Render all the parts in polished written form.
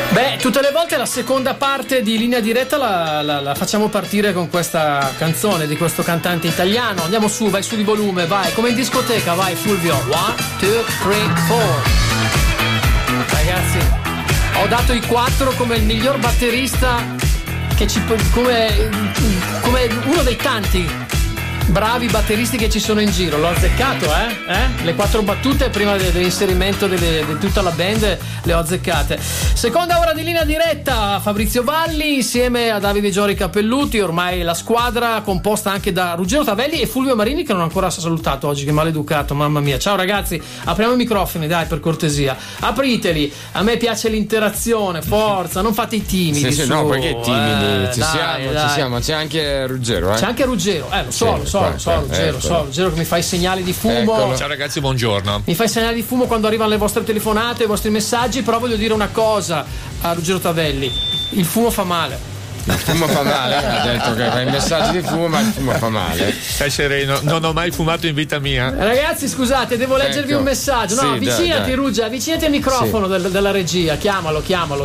Beh, tutte le volte la seconda parte di Linea Diretta la facciamo partire con questa canzone di questo cantante italiano. Andiamo su, vai su di volume, vai, come in discoteca, vai Fulvio. 1, 2, 3, 4. Ragazzi, ho dato i 4 come il miglior batterista che come uno dei tanti bravi batteristi che ci sono in giro. L'ho azzeccato, le 4 battute prima dell'inserimento di tutta la band le ho azzeccate. Seconda ora di Linea Diretta, Fabrizio Valli insieme a Davide Giori Cappelluti, ormai la squadra composta anche da Ruggero Tavelli e Fulvio Marini, che non ho ancora salutato oggi, che maleducato, mamma mia. Ciao ragazzi, apriamo i microfoni, dai, per cortesia, apriteli, a me piace l'interazione, forza, non fate i timidi. Sì, no, perché timidi, ci siamo, c'è anche Ruggero, C'è anche Ruggero, lo so, Ruggero che mi fa i segnali di fumo. Eccolo. Ciao ragazzi, buongiorno. Mi fa i segnali di fumo quando arrivano le vostre telefonate, i vostri messaggi, però voglio dire una cosa a Ruggero Tavelli: il fumo fa male. Il fumo fa male, ha detto che fa i messaggi di fumo, ma il fumo fa male. Stai sereno, non ho mai fumato in vita mia. Ragazzi, scusate, devo leggervi un messaggio. No, sì, avvicinati, Ruggia, avvicinati al microfono della regia. Chiamalo.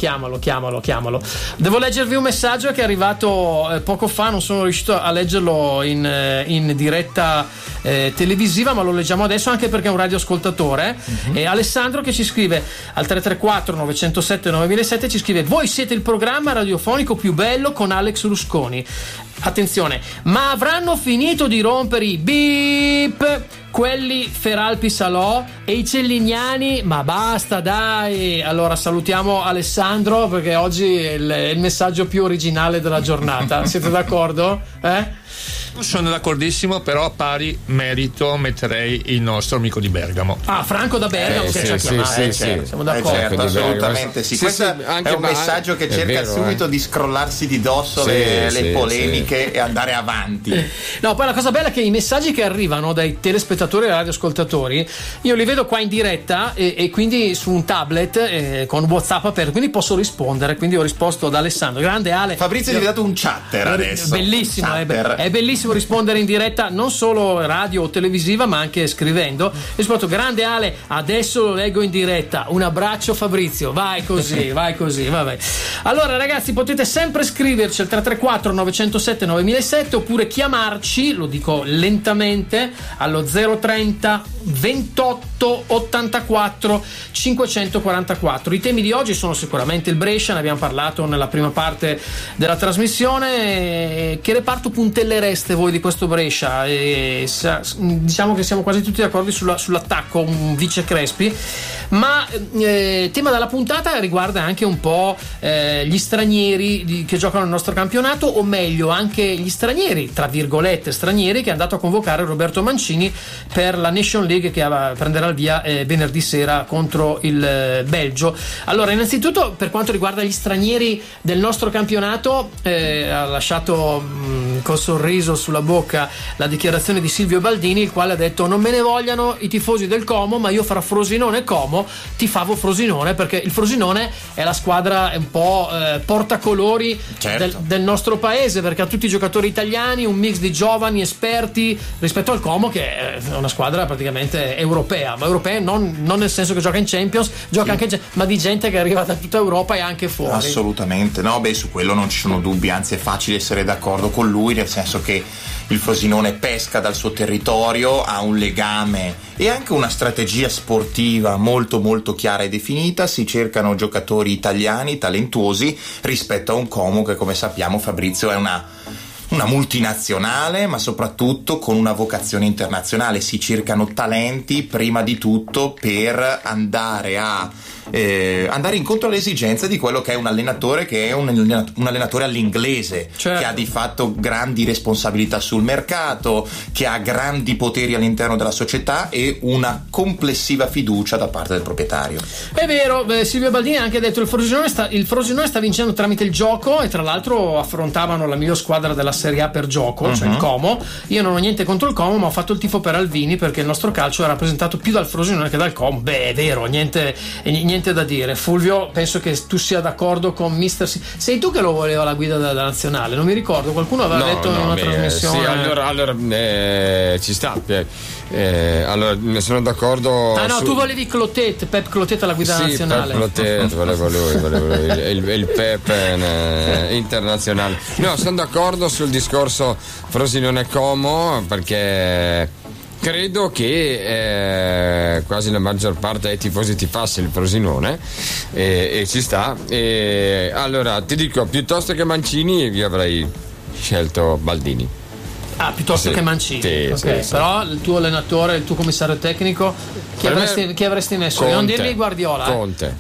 Devo leggervi un messaggio che è arrivato poco fa, non sono riuscito a leggerlo in diretta televisiva, ma lo leggiamo adesso anche perché è un radioascoltatore. E Alessandro che ci scrive al 334 907 9007, ci scrive: voi siete il programma radiofonico più bello con Alex Rusconi. Attenzione, ma avranno finito di rompere i beep quelli Feralpi Salò e i Cellignani? Ma basta, dai. Allora salutiamo Alessandro, perché oggi è il messaggio più originale della giornata. Siete d'accordo? Sono d'accordissimo, però a pari merito metterei il nostro amico di Bergamo. Franco da Bergamo, che ci ha chiamato. Siamo d'accordo. Certo, assolutamente sì. Questo è un messaggio che cerca subito di scrollarsi di dosso le polemiche e andare avanti. No, poi la cosa bella è che i messaggi che arrivano dai telespettatori e radioascoltatori io li vedo qua in diretta e quindi su un tablet con WhatsApp aperto, quindi posso rispondere. Quindi ho risposto ad Alessandro. Grande Ale. Fabrizio è diventato un chatter adesso. Bellissimo, è bellissimo rispondere in diretta, non solo radio o televisiva, ma anche scrivendo. Risposto: grande Ale, adesso lo leggo in diretta. Un abbraccio Fabrizio, vai così, vabbè. Allora ragazzi, potete sempre scriverci al 334 907 9007 oppure chiamarci, lo dico lentamente, allo 030 28 84 544. I temi di oggi sono sicuramente il Brescia, ne abbiamo parlato nella prima parte della trasmissione. Che reparto puntellereste voi di questo Brescia? Diciamo che siamo quasi tutti d'accordo sull'attacco, un vice Crespi, ma tema della puntata riguarda anche un po' gli stranieri che giocano nel nostro campionato, o meglio anche gli stranieri, tra virgolette stranieri, che è andato a convocare Roberto Mancini per la Nation League che prenderà il via venerdì sera contro il Belgio. Allora, innanzitutto, per quanto riguarda gli stranieri del nostro campionato, ha lasciato col sorriso sulla bocca la dichiarazione di Silvio Baldini, il quale ha detto: non me ne vogliano i tifosi del Como, ma io fra Frosinone e Como tifavo Frosinone, perché il Frosinone è la squadra un po' portacolori del nostro paese, perché ha tutti i giocatori italiani, un mix di giovani esperti, rispetto al Como che è una squadra praticamente europea, ma europea non nel senso che gioca in Champions, gioca anche, ma di gente che arriva da tutta Europa e anche fuori. Assolutamente, no, su quello non ci sono dubbi, anzi è facile essere d'accordo con lui, nel senso che il Frosinone pesca dal suo territorio, ha un legame e anche una strategia sportiva molto molto chiara e definita. Si cercano giocatori italiani talentuosi rispetto a un Como che, come sappiamo, Fabrizio, è una multinazionale, ma soprattutto con una vocazione internazionale. Si cercano talenti prima di tutto per andare incontro alle esigenze di quello che è un allenatore, che è un allenatore all'inglese, certo, che ha di fatto grandi responsabilità sul mercato, che ha grandi poteri all'interno della società e una complessiva fiducia da parte del proprietario. È vero, Silvio Baldini ha anche detto: il Frosinone sta vincendo tramite il gioco, e tra l'altro affrontavano la miglior squadra della Serie A per gioco, cioè il Como. Io non ho niente contro il Como, ma ho fatto il tifo per Alvini, perché il nostro calcio è rappresentato più dal Frosinone che dal Como. Beh, è vero, niente niente da dire. Fulvio, penso che tu sia d'accordo con Mister sei tu che lo voleva la guida della nazionale, non mi ricordo, qualcuno aveva detto in una trasmissione. Sì, allora ci sta. Allora ne sono d'accordo. Tu volevi Pep Clotet alla guida nazionale. Pep Clotet, volevo lui, il Pep internazionale. No, sono d'accordo sul discorso Frosinone-Como, perché credo che quasi la maggior parte dei tifosi tifasse il Frosinone e ci sta. Allora ti dico, piuttosto che Mancini io avrei scelto Baldini. Piuttosto che Mancini. Sì. Però il tuo allenatore, il tuo commissario tecnico, chi avresti messo? Conte. Non dirmi Guardiola. Conte.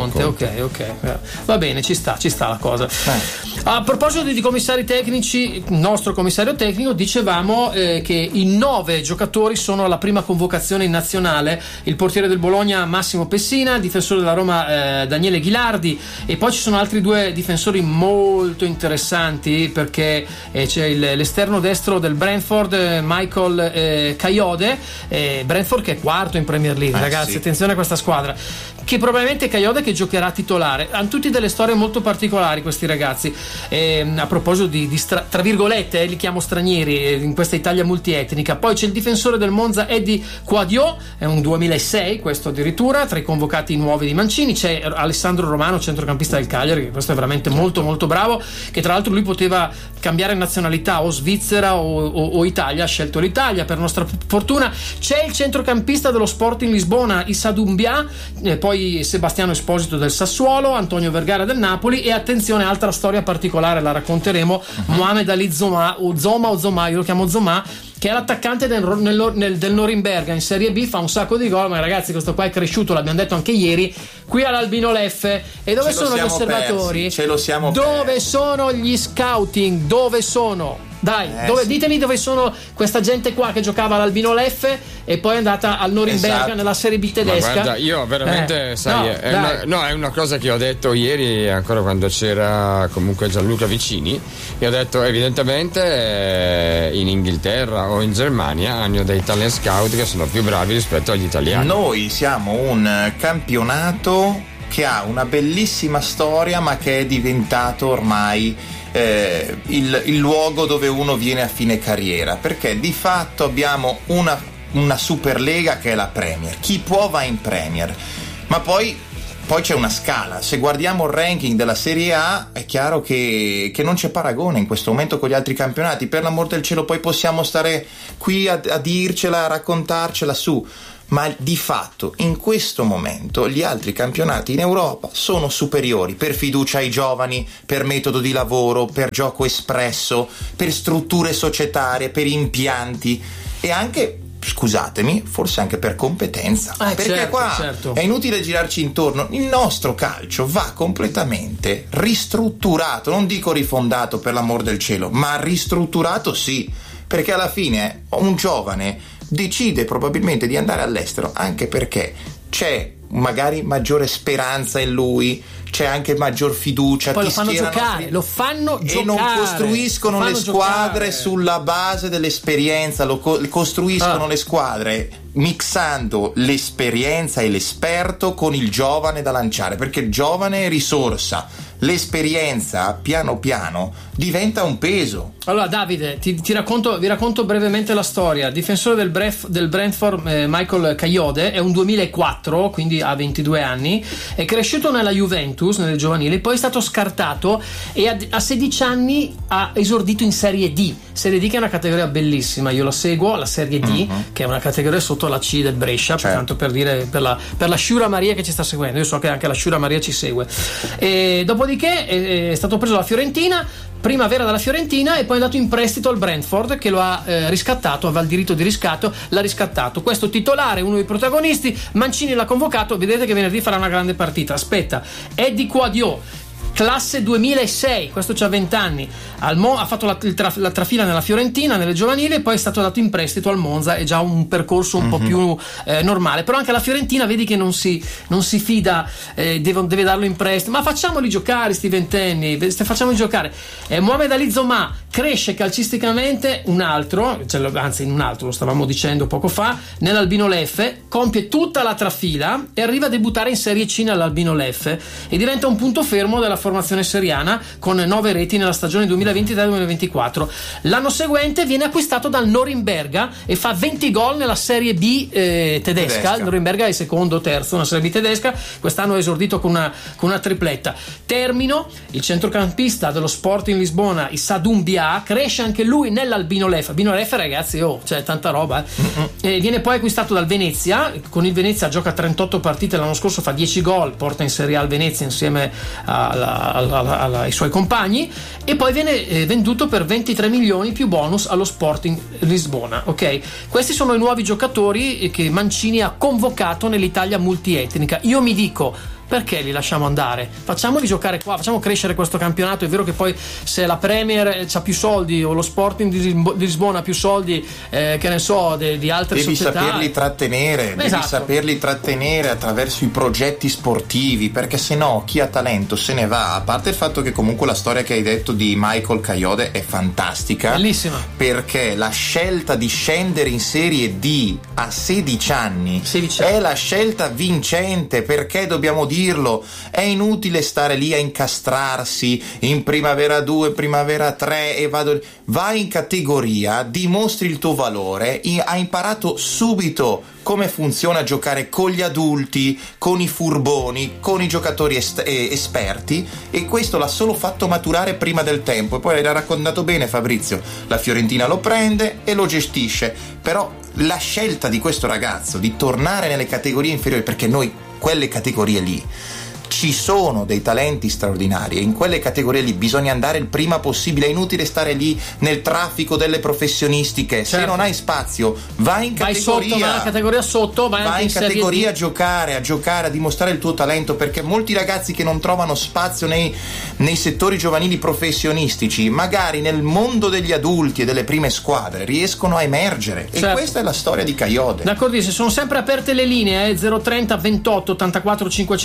Ok. Va bene, ci sta la cosa. A proposito di commissari tecnici, il nostro commissario tecnico, dicevamo che i 9 giocatori sono alla prima convocazione in nazionale: il portiere del Bologna Massimo Pessina, il difensore della Roma Daniele Ghilardi, e poi ci sono altri 2 difensori molto interessanti, perché c'è l'esterno destro del Brentford, Michael Kayode, Brentford che è quarto in Premier League, ragazzi, attenzione a questa squadra, che probabilmente Kayode che giocherà titolare. Hanno tutti delle storie molto particolari questi ragazzi, a proposito di tra virgolette li chiamo stranieri in questa Italia multietnica. Poi c'è il difensore del Monza Eddie Quadio, è un 2006 questo addirittura, tra i convocati nuovi di Mancini. C'è Alessandro Romano, centrocampista del Cagliari, che questo è veramente molto molto bravo, che tra l'altro lui poteva cambiare nazionalità, o Svizzera o Italia, ha scelto l'Italia per nostra fortuna. C'è il centrocampista dello Sporting Lisbona Issa Doumbia, poi Sebastiano Esposito del Sassuolo, Antonio Vergara del Napoli, e attenzione, altra storia particolare, la racconteremo, Mohamed Ali Zoma, io lo chiamo Zoma, che è l'attaccante del Norimberga in Serie B, fa un sacco di gol, ma ragazzi questo qua è cresciuto, l'abbiamo detto anche ieri, qui all'Albino Leffe. E dove sono gli osservatori? Dove sono gli scouting? Dove sono? Dai, ditemi dove sono questa gente qua che giocava all'Albino Leffe e poi è andata al Norimberga nella Serie B tedesca. Ma guarda, io veramente è una cosa che ho detto ieri, ancora quando c'era comunque Gianluca Vicini, e ho detto evidentemente in Inghilterra o in Germania hanno dei talent scout che sono più bravi rispetto agli italiani. Noi siamo un campionato che ha una bellissima storia, ma che è diventato ormai il luogo dove uno viene a fine carriera, perché di fatto abbiamo una Superlega che è la Premier. Chi può va in Premier, ma poi c'è una scala. Se guardiamo il ranking della Serie A è chiaro che non c'è paragone in questo momento con gli altri campionati. Per l'amor del cielo, poi possiamo stare qui a dircela, a raccontarcela su, ma di fatto in questo momento gli altri campionati in Europa sono superiori per fiducia ai giovani, per metodo di lavoro, per gioco espresso, per strutture societarie, per impianti e anche, scusatemi, forse anche per competenza, perché certo. È inutile girarci intorno. Il nostro calcio va completamente ristrutturato, non dico rifondato per l'amor del cielo, ma ristrutturato sì, perché alla fine un giovane decide probabilmente di andare all'estero anche perché c'è magari maggiore speranza in lui, c'è anche maggior fiducia. Poi lo fanno giocare e non costruiscono le squadre sulla base dell'esperienza, costruiscono le squadre mixando l'esperienza e l'esperto con il giovane da lanciare, perché il giovane è risorsa, l'esperienza piano piano diventa un peso. Allora Davide, vi racconto brevemente la storia. Difensore del Brentford, Michael Kayode, è un 2004, quindi ha 22 anni, è cresciuto nella Juventus nelle giovanili, poi è stato scartato e a 16 anni ha esordito in Serie D che è una categoria bellissima, io la seguo, la Serie D, che è una categoria sotto la C del Brescia, tanto per dire, per la Sciura Maria che ci sta seguendo, io so che anche la Sciura Maria ci segue. E dopodiché è stato preso dalla Fiorentina, primavera dalla Fiorentina, e poi è andato in prestito al Brentford, che lo ha riscattato, aveva il diritto di riscatto, l'ha riscattato. Questo titolare, uno dei protagonisti, Mancini l'ha convocato, vedete che venerdì farà una grande partita. Aspetta, Eddie Quadio, classe 2006, questo c'ha 20 anni, ha fatto la trafila nella Fiorentina, nelle giovanili, e poi è stato dato in prestito al Monza, è già un percorso un po' più normale, però anche la Fiorentina vedi che non si fida, deve darlo in prestito, ma facciamoli giocare sti ventenni, facciamoli giocare. Mohamed Ali Zoma, cresce calcisticamente un altro, lo stavamo dicendo poco fa, nell'Albino Leffe, compie tutta la trafila e arriva a debuttare in Serie C nell'Albino Leffe e diventa un punto fermo della formazione seriana con 9 reti nella stagione 2023-2024. L'anno seguente viene acquistato dal Norimberga e fa 20 gol nella Serie B tedesca. Il Norimberga è secondo o terzo nella Serie B tedesca, quest'anno è esordito con una tripletta. Termino, il centrocampista dello Sporting Lisbona, Issa Doumbia, cresce anche lui nell'Albino Leffe. Albino Leffe, ragazzi, c'è tanta roba. E viene poi acquistato dal Venezia. Con il Venezia gioca 38 partite, l'anno scorso fa 10 gol, porta in Serie A il Venezia insieme ai suoi compagni, e poi viene venduto per 23 milioni più bonus allo Sporting Lisbona. Ok, questi sono i nuovi giocatori che Mancini ha convocato nell'Italia multietnica. Io mi dico, perché li lasciamo andare? Facciamoli giocare qua, facciamo crescere questo campionato. È vero che poi se la Premier c'ha più soldi o lo Sporting di Lisbona ha più soldi, che ne so, di altre società, devi saperli trattenere attraverso i progetti sportivi, perché se no chi ha talento se ne va. A parte il fatto che comunque la storia che hai detto di Michael Kayode è fantastica, bellissima, perché la scelta di scendere in Serie D a 16 anni è la scelta vincente, perché dobbiamo dirlo, è inutile stare lì a incastrarsi in Primavera 2, Primavera 3 e vai in categoria, dimostri il tuo valore. Ha imparato subito come funziona giocare con gli adulti, con i furboni, con i giocatori esperti, e questo l'ha solo fatto maturare prima del tempo. E poi l'ha raccontato bene Fabrizio, la Fiorentina lo prende e lo gestisce, però la scelta di questo ragazzo di tornare nelle categorie inferiori, perché noi quelle categorie lì ci sono dei talenti straordinari e in quelle categorie lì bisogna andare il prima possibile. È inutile stare lì nel traffico delle professionistiche. Se non hai spazio, vai in categoria sotto, vai in categoria a giocare, a dimostrare il tuo talento, perché molti ragazzi che non trovano spazio nei settori giovanili professionistici, magari nel mondo degli adulti e delle prime squadre riescono a emergere. E questa è la storia di Kayode. D'accordissimo, sono sempre aperte le linee 030 28 84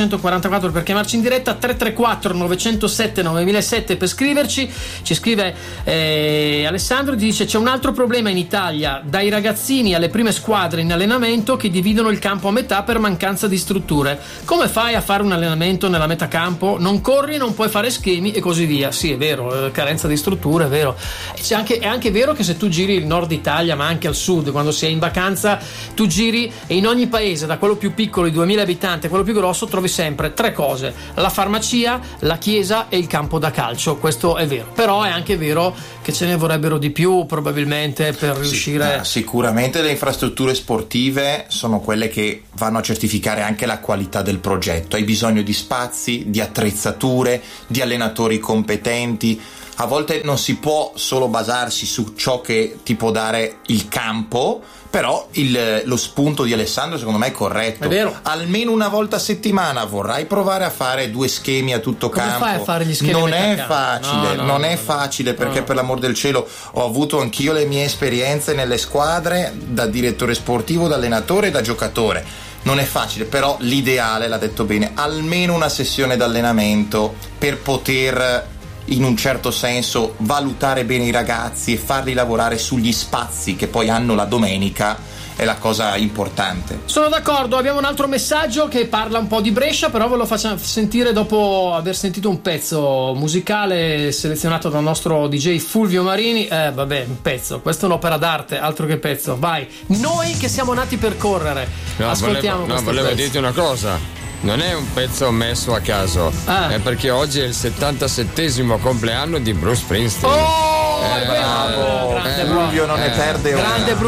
544 per chiamarci in diretta, 334 907 9007 per scriverci. Ci scrive Alessandro, dice: c'è un altro problema in Italia, dai ragazzini alle prime squadre in allenamento che dividono il campo a metà per mancanza di strutture. Come fai a fare un allenamento nella metà campo? Non corri, non puoi fare schemi e così via. Sì, è vero, carenza di strutture, è vero. È anche vero che se tu giri il nord Italia, ma anche al sud, quando sei in vacanza, tu giri e in ogni paese, da quello più piccolo di 2000 abitanti a quello più grosso, trovi sempre tre cose: la farmacia, la chiesa e il campo da calcio. Questo è vero, però è anche vero che ce ne vorrebbero di più probabilmente per riuscire. Sicuramente le infrastrutture sportive sono quelle che vanno a certificare anche la qualità del progetto. Hai bisogno di spazi, di attrezzature, di allenatori competenti. A volte non si può solo basarsi su ciò che ti può dare il campo, però lo spunto di Alessandro secondo me è corretto. È vero. Almeno una volta a settimana vorrai provare a fare 2 schemi a tutto campo. Come fai a fare gli schemi? Non è facile, non è facile, perché per l'amor del cielo ho avuto anch'io le mie esperienze nelle squadre, da direttore sportivo, da allenatore e da giocatore. Non è facile, però l'ideale, l'ha detto bene, almeno una sessione d'allenamento per poter in un certo senso valutare bene i ragazzi e farli lavorare sugli spazi che poi hanno la domenica, è la cosa importante. Sono d'accordo. Abbiamo un altro messaggio che parla un po' di Brescia, però ve lo facciamo sentire dopo aver sentito un pezzo musicale selezionato dal nostro DJ Fulvio Marini. Vabbè, un pezzo, questa è un'opera d'arte, altro che pezzo. Vai, noi che siamo nati per correre, ascoltiamo questo volevo pezzo. dirti una cosa. Non è un pezzo messo a caso, è perché oggi è il 77esimo compleanno di Bruce Springsteen. Bravo! Fulvio non ne perde una. Grande